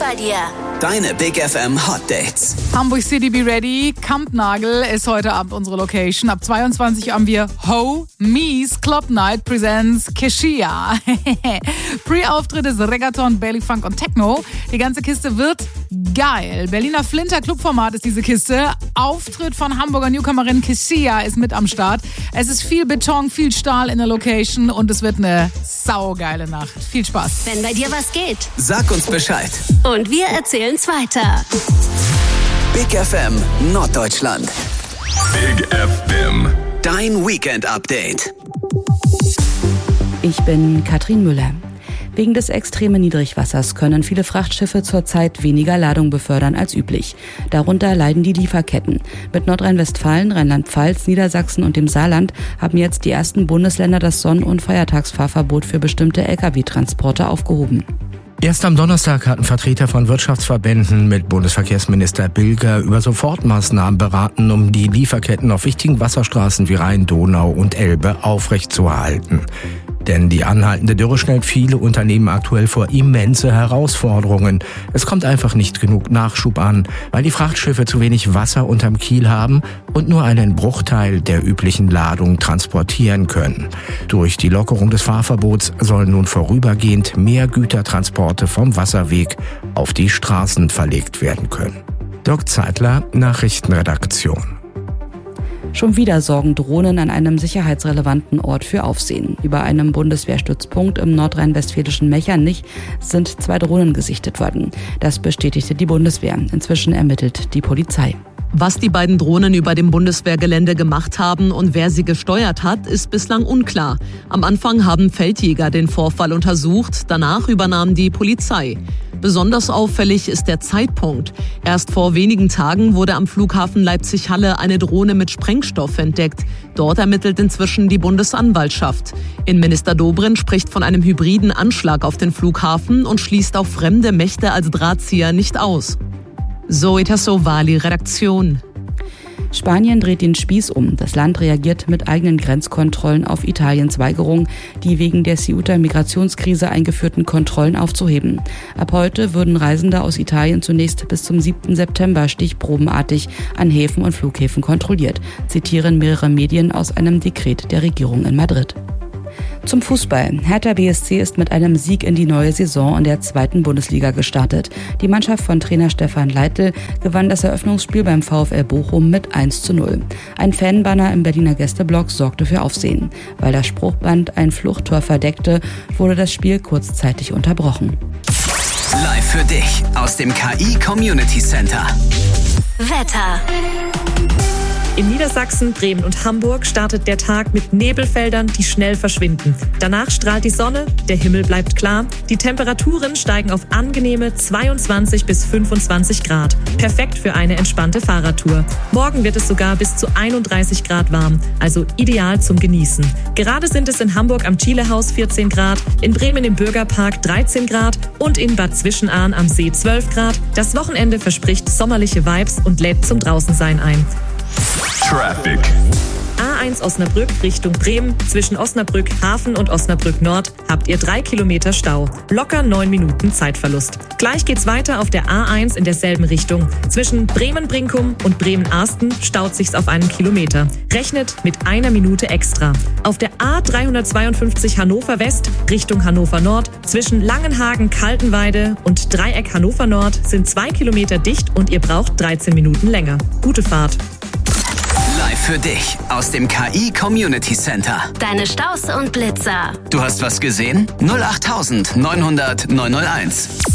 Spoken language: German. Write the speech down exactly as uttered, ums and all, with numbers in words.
bei dir. Deine Big F M Hot Dates. Hamburg City, be ready. Kampnagel ist heute Abend unsere Location. Ab zweiundzwanzig Uhr haben wir Ho Mies Club Night presents Keshia. Pre-Auftritt ist Reggaeton, Bailey Funk und Techno. Die ganze Kiste wird geil. Berliner Flinter Clubformat ist diese Kiste. Auftritt von Hamburger Newcomerin Keshia ist mit am Start. Es ist viel Beton, viel Stahl in der Location und es wird eine saugeile Nacht. Viel Spaß. Wenn bei dir was geht, Sag uns Bescheid. und wir erzählen's weiter. Big F M Norddeutschland. Big F M. Dein Weekend-Update. Ich bin Katrin Müller. Wegen des extremen Niedrigwassers können viele Frachtschiffe zurzeit weniger Ladung befördern als üblich. Darunter leiden die Lieferketten. Mit Nordrhein-Westfalen, Rheinland-Pfalz, Niedersachsen und dem Saarland haben jetzt die ersten Bundesländer das Sonn- und Feiertagsfahrverbot für bestimmte L K W-Transporte aufgehoben. Erst am Donnerstag hatten Vertreter von Wirtschaftsverbänden mit Bundesverkehrsminister Bilger über Sofortmaßnahmen beraten, um die Lieferketten auf wichtigen Wasserstraßen wie Rhein, Donau und Elbe aufrechtzuerhalten. Denn die anhaltende Dürre stellt viele Unternehmen aktuell vor immense Herausforderungen. Es kommt einfach nicht genug Nachschub an, weil die Frachtschiffe zu wenig Wasser unterm Kiel haben und nur einen Bruchteil der üblichen Ladung transportieren können. Durch die Lockerung des Fahrverbots sollen nun vorübergehend mehr Gütertransporte vom Wasserweg auf die Straßen verlegt werden können. Dirk Zeitler, Nachrichtenredaktion. Schon wieder sorgen Drohnen an einem sicherheitsrelevanten Ort für Aufsehen. Über einem Bundeswehrstützpunkt im nordrhein-westfälischen Mechernich sind zwei Drohnen gesichtet worden. Das bestätigte die Bundeswehr. Inzwischen ermittelt die Polizei. Was die beiden Drohnen über dem Bundeswehrgelände gemacht haben und wer sie gesteuert hat, ist bislang unklar. Am Anfang haben Feldjäger den Vorfall untersucht, danach übernahm die Polizei. Besonders auffällig ist der Zeitpunkt. Erst vor wenigen Tagen wurde am Flughafen Leipzig-Halle eine Drohne mit Sprengstoff entdeckt. Dort ermittelt inzwischen die Bundesanwaltschaft. Innenminister Dobrindt spricht von einem hybriden Anschlag auf den Flughafen und schließt auch fremde Mächte als Drahtzieher nicht aus. Zoe Tassovali, Redaktion. Spanien dreht den Spieß um. Das Land reagiert mit eigenen Grenzkontrollen auf Italiens Weigerung, die wegen der Ceuta-Migrationskrise eingeführten Kontrollen aufzuheben. Ab heute würden Reisende aus Italien zunächst bis zum siebten September stichprobenartig an Häfen und Flughäfen kontrolliert, zitieren mehrere Medien aus einem Dekret der Regierung in Madrid. Zum Fußball. Hertha B S C ist mit einem Sieg in die neue Saison in der zweiten Bundesliga gestartet. Die Mannschaft von Trainer Stefan Leitl gewann das Eröffnungsspiel beim VfL Bochum mit eins zu null. Ein Fanbanner im Berliner Gästeblock sorgte für Aufsehen. Weil das Spruchband ein Fluchttor verdeckte, wurde das Spiel kurzzeitig unterbrochen. Live für dich aus dem K I Community Center. Wetter. In Niedersachsen, Bremen und Hamburg startet der Tag mit Nebelfeldern, die schnell verschwinden. Danach strahlt die Sonne, der Himmel bleibt klar. Die Temperaturen steigen auf angenehme zweiundzwanzig bis fünfundzwanzig Grad. Perfekt für eine entspannte Fahrradtour. Morgen wird es sogar bis zu einunddreißig Grad warm, also ideal zum Genießen. Gerade sind es in Hamburg am Chilehaus vierzehn Grad, in Bremen im Bürgerpark dreizehn Grad und in Bad Zwischenahn am See zwölf Grad. Das Wochenende verspricht sommerliche Vibes und lädt zum Draußensein ein. Traffic. A eins Osnabrück Richtung Bremen. Zwischen Osnabrück Hafen und Osnabrück Nord habt ihr drei Kilometer Stau. Locker neun Minuten Zeitverlust. Gleich geht's weiter auf der A eins in derselben Richtung. Zwischen Bremen-Brinkum und Bremen-Arsten staut sich's auf einen Kilometer. Rechnet mit einer Minute extra. Auf der A dreihundertzweiundfünfzig Hannover West Richtung Hannover Nord. Zwischen Langenhagen-Kaltenweide und Dreieck Hannover Nord sind zwei Kilometer dicht und ihr braucht dreizehn Minuten länger. Gute Fahrt. Live für dich aus dem K I Community Center. Deine Staus und Blitzer. Du hast was gesehen? null acht neun null null neun null eins.